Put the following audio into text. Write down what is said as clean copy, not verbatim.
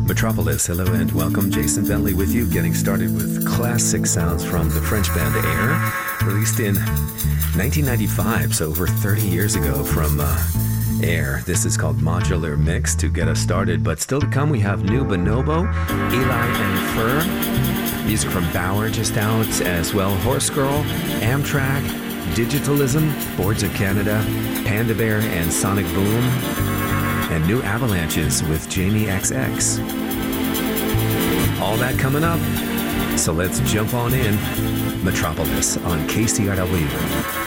Metropolis, hello and welcome. Jason Bentley with you, getting started with classic sounds from the French band Air, released in 1995, so over 30 years ago from Air. This is called Modular Mix to get us started, but still to come we have new Bonobo, Eli and Fur, music from Bauer just out as well, Horse Girl, Amtrak, Digitalism, Boards of Canada, Panda Bear and Sonic Boom, and new Avalanches with Jamie XX. All that coming up, so let's jump on in. Metropolis on KCRW.